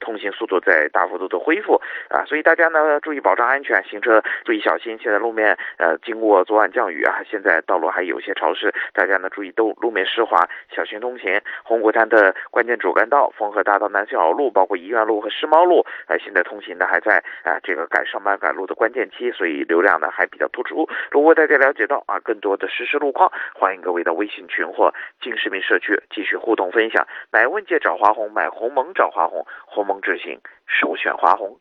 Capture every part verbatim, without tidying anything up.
通行速度在大幅度的恢复啊，所以大家呢注意保障安全，行车注意小心。现在路面呃经过昨晚降雨啊，现在道路还有些潮湿，大家呢注意都路面湿滑，小心通行。红谷滩的关键主干道丰河大道南小路，包括怡苑路和世贸路，呃，现在通行呢还在啊、呃、这个赶上班赶路的关键期，所以流量呢还比较突出。如果大家了解到啊更多的实时路况，欢迎各位到微信群或金市民社区继续互动分享。买问界找华红，买鸿蒙找华红，鸿蒙智行首选华红。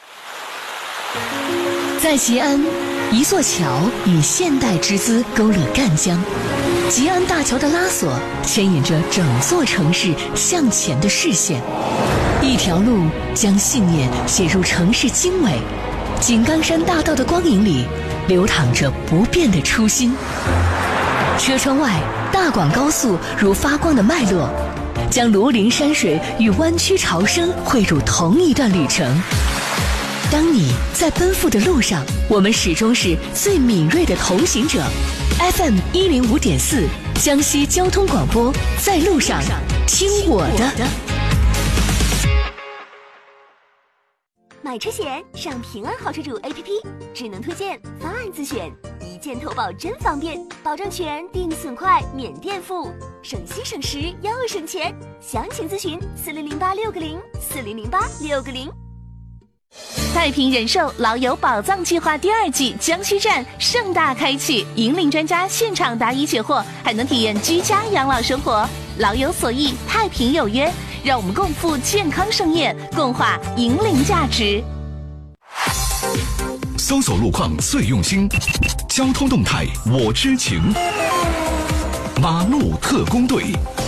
在西安，一座桥以现代之姿勾勒赣江，吉安大桥的拉索牵引着整座城市向前的视线，一条路将信念写入城市经纬。井冈山大道的光影里流淌着不变的初心。车窗外，大广高速如发光的脉络，将庐陵山水与湾区潮生汇入同一段旅程。当你在奔赴的路上，我们始终是最敏锐的同行者。F M 一零五点四，江西交通广播，在路上听我的。 买车险上平安好车主 A P P， 智能推荐，方案自选，一键投保真方便，保障全，定损快，免垫付，省心省时又省钱。详情咨询四零零八六个零四零零八六个零。 太平人寿老友宝藏计划第二季江西站盛大开启，引领专家现场答疑解惑，还能体验居家养老生活。老有所益，太平有约，让我们共赴健康盛宴，共话引领价值。 搜索路况最用心，交通动态我知情。马路特工队。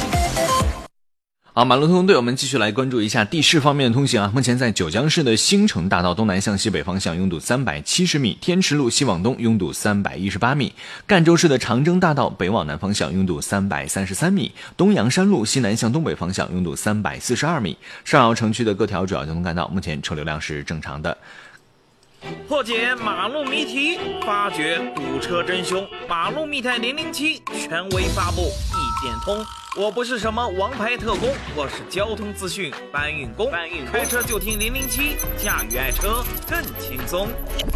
好，马路特工队，我们继续来关注一下地势方面的通行啊。目前在九江市的新城大道东南向西北方向拥堵三百七十米，天池路西往东拥堵三百一十八米，赣州市的长征大道北往南方向拥堵三百三十三米，东阳山路西南向东北方向拥堵三百四十二米。上饶城区的各条主要交通干道目前车流量是正常的。 破解马路谜题，发掘堵车真凶。马路密探零零七权威发布，一点通。我不是什么王牌特工，我是交通资讯搬运工。搬运开车就听零零七，驾驭爱车更轻松。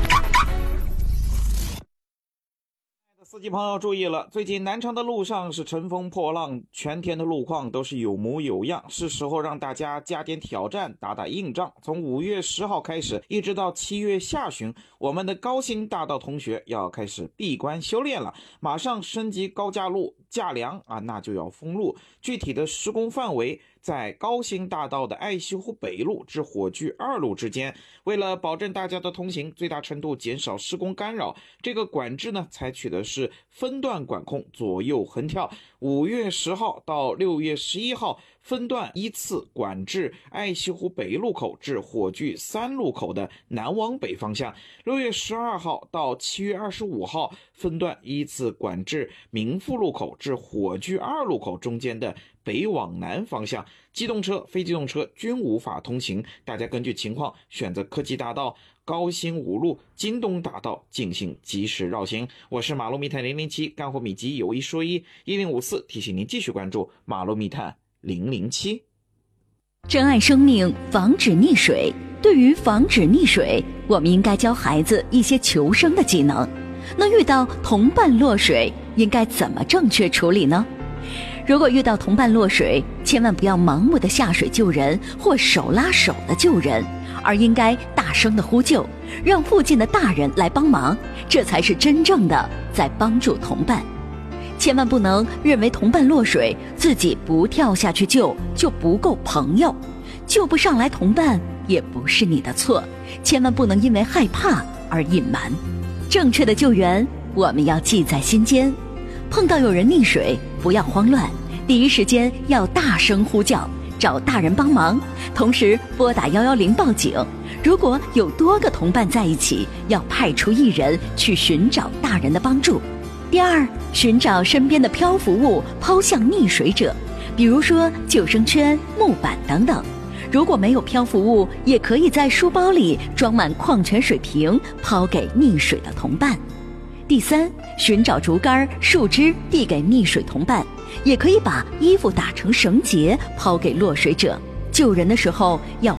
司机朋友注意了，最近南昌的路上是乘风破浪，全天的路况都是有模有样，是时候让大家加点挑战，打打硬仗。从五月十号开始，一直到七月下旬，我们的高新大道同学要开始闭关修炼了，马上升级高架路架梁啊，那就要封路。具体的施工范围在高新大道的爱西湖北路至火炬二路之间。为了保证大家的通行，最大程度减少施工干扰，这个管制呢采取的是分段管控，左右横跳。五月十号到六月十一号分段依次管制爱西湖北路口至火炬三路口的南往北方向。六月十二号到七月二十五号分段依次管制民富路口至火炬二路口中间的北往南方向。机动车、非机动车均无法通行，大家根据情况选择科技大道、高新五路、京东大道进行及时绕行。我是马路密探零零七，干货秘籍有一说一，一零五四提醒您继续关注马路密探零零七。 珍爱生命，防止溺水。对于防止溺水，我们应该教孩子一些求生的技能。那遇到同伴落水，应该怎么正确处理呢？如果遇到同伴落水，千万不要盲目的下水救人或手拉手的救人，而应该大声的呼救，让附近的大人来帮忙，这才是真正的在帮助同伴。千万不能认为同伴落水，自己不跳下去救就不够朋友，救不上来同伴也不是你的错，千万不能因为害怕而隐瞒。正确的救援我们要记在心间，碰到有人溺水不要慌乱，第一时间要大声呼叫，找大人帮忙，同时拨打一一零报警。如果有多个同伴在一起，要派出一人去寻找大人的帮助。第二，寻找身边的漂浮物抛向溺水者，比如说救生圈、木板等等。如果没有漂浮物，也可以在书包里装满矿泉水瓶，抛给溺水的同伴。第三，寻找竹竿、树枝递给溺水同伴，也可以把衣服打成绳结抛给落水者。救人的时候要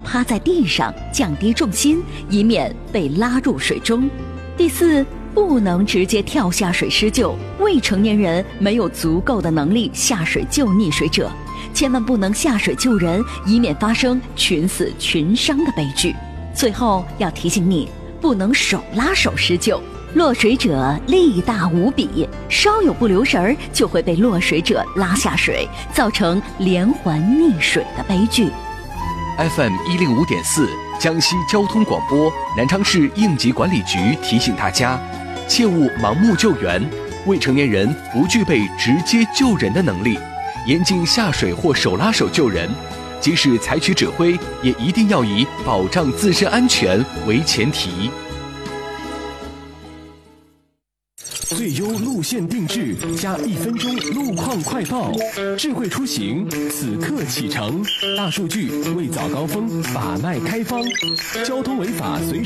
趴在地上，降低重心，以免被拉入水中。第四，不能直接跳下水施救，未成年人没有足够的能力下水救溺水者，千万不能下水救人，以免发生群死群伤的悲剧。最后要提醒你，不能手拉手施救，落水者力大无比，稍有不留神儿就会被落水者拉下水，造成连环溺水的悲剧。 F M 一零五点四，江西交通广播，南昌市应急管理局提醒大家，切勿盲目救援，未成年人不具备直接救人的能力，严禁下水或手拉手救人。即使采取指挥，也一定要以保障自身安全为前提。 最优路线定制加一分钟路况快报，智慧出行此刻启程，大数据为早高峰把脉开方，交通违法随时